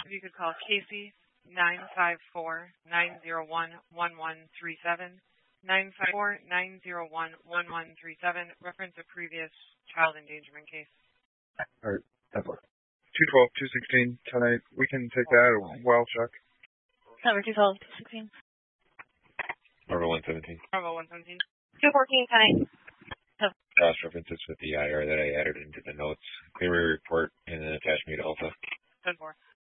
if you could call Casey 954-901-1137, 954-901-1137, reference a previous child endangerment case. All right, that's all. 212, 216 tonight. We can take that or well check. Number 212, 216. Bravo 117. Bravo 117. 214 tonight. Cross references with the IR that I added into the notes. Clery report and then attach me to Alpha. 10-4.